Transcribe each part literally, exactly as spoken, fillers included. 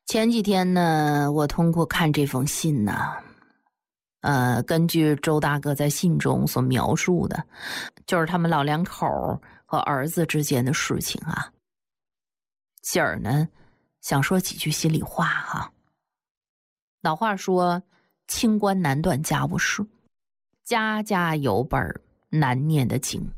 前几天呢，我通过看这封信呢，呃，根据周大哥在信中所描述的，就是他们老两口和儿子之间的事情啊。喜儿呢，想说几句心里话哈。老话说，清官难断家务事，家家有本难念的经。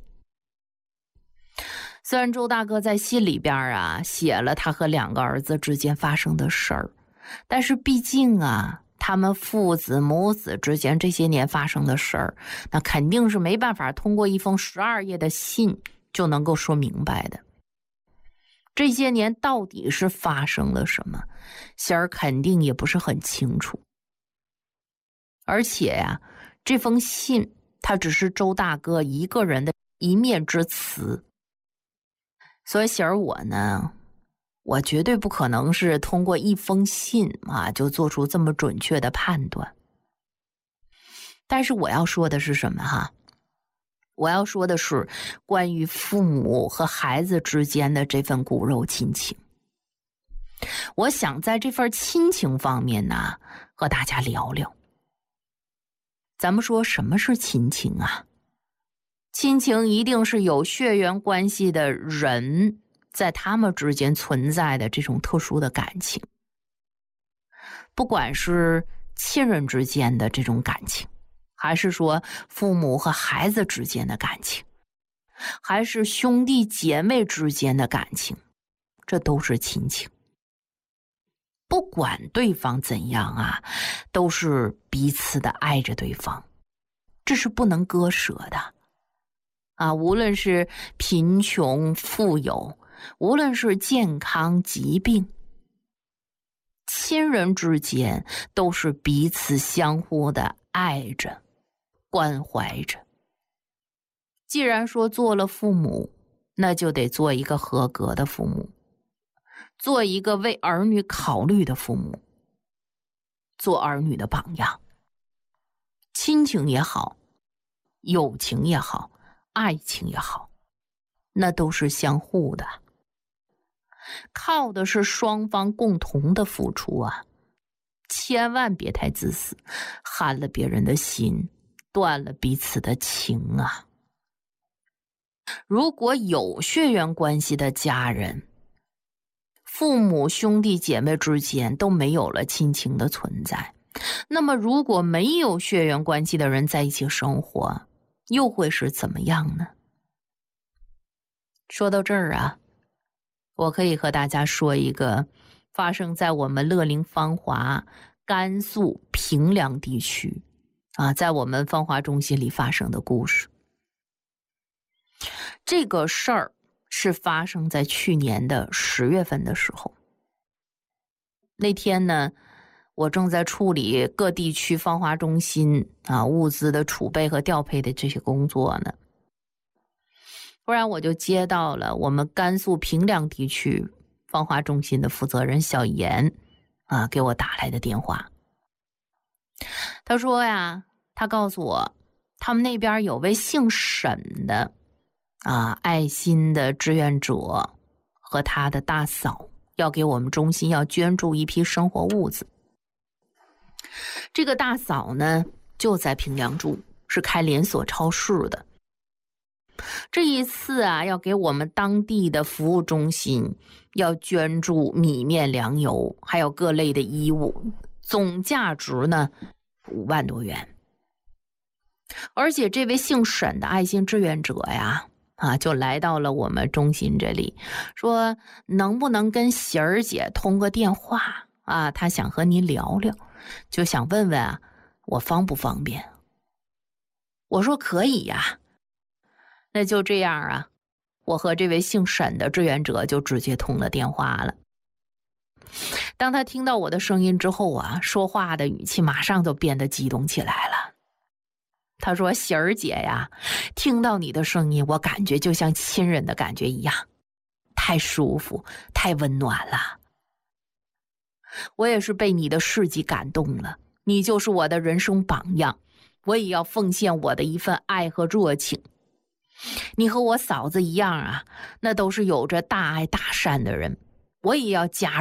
虽然周大哥在信里边啊写了他和两个儿子之间发生的事儿，但是毕竟啊，他们父子母子之间这些年发生的事儿，那肯定是没办法通过一封十二页的信就能够说明白的。这些年到底是发生了什么，喜儿肯定也不是很清楚。而且呀、啊，这封信它只是周大哥一个人的一面之词。所以喜儿我呢，我绝对不可能是通过一封信啊就做出这么准确的判断。但是我要说的是什么哈？我要说的是关于父母和孩子之间的这份骨肉亲情。我想在这份亲情方面呢，和大家聊聊。咱们说什么是亲情啊？亲情一定是有血缘关系的人在他们之间存在的这种特殊的感情，不管是亲人之间的这种感情，还是说父母和孩子之间的感情，还是兄弟姐妹之间的感情，这都是亲情。不管对方怎样啊，都是彼此的爱着对方，这是不能割舍的啊！无论是贫穷富有，无论是健康疾病，亲人之间都是彼此相互的爱着关怀着。既然说做了父母，那就得做一个合格的父母，做一个为儿女考虑的父母，做儿女的榜样。亲情也好，友情也好，爱情也好，那都是相互的，靠的是双方共同的付出啊！千万别太自私，寒了别人的心，断了彼此的情啊！如果有血缘关系的家人，父母兄弟姐妹之间都没有了亲情的存在，那么如果没有血缘关系的人在一起生活，又会是怎么样呢？说到这儿啊，我可以和大家说一个发生在我们乐陵芳华甘肃平凉地区啊，在我们芳华中心里发生的故事。这个事儿是发生在去年的十月份的时候。那天呢，我正在处理各地区芳华中心啊物资的储备和调配的这些工作呢，突然我就接到了我们甘肃平凉地区芳华中心的负责人小严啊给我打来的电话。他说呀，他告诉我，他们那边有位姓沈的啊爱心的志愿者和他的大嫂要给我们中心要捐助一批生活物资。这个大嫂呢就在平凉住，是开连锁超市的。这一次啊，要给我们当地的服务中心要捐助米面粮油，还有各类的衣物，总价值呢五万多元。而且这位姓沈的爱心志愿者呀，啊，就来到了我们中心这里，说能不能跟喜儿姐通个电话啊？他想和你聊聊，就想问问啊，我方不方便？我说可以呀。那就这样啊，我和这位姓沈的志愿者就直接通了电话了。当他听到我的声音之后啊，说话的语气马上就变得激动起来了。他说，喜儿姐呀，听到你的声音，我感觉就像亲人的感觉一样，太舒服，太温暖了。我也是被你的事迹感动了，你就是我的人生榜样，我也要奉献我的一份爱和热情。你和我嫂子一样啊，那都是有着大爱大善的人，我也要加